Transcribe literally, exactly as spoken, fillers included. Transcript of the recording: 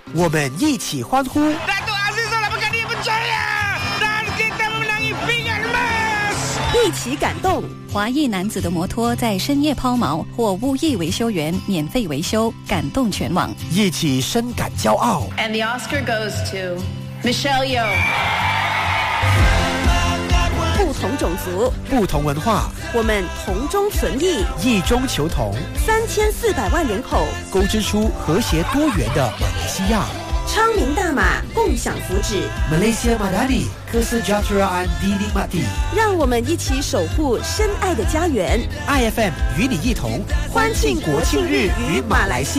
我们一起欢呼。 Dato' Aziz telah menjadi berjaya dan kita memenangi Piala Emas。 一起感动。 华裔男子的摩托在深夜抛锚，或无意维修员免费维修，感动全网。 一起深感骄傲。 And the Oscar goes to Michelle Yeoh。 不同种族， 不同文化， 我们同中存异， 异中求同。 三千四百万人口， 勾织出和谐多元的马来西亚。 昌明大马，共享福祉。 Malaysia Madani Kesejahteraan Dinikmati。 让我们一起守护深爱的家园。 I F M 与你一同欢庆国庆日与马来西亚。